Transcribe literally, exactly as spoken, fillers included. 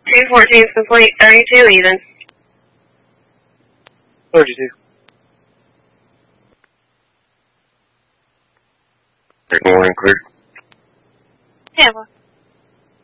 two fourteen complete, thirty-two even. thirty-two. Good morning, clear. Tampa.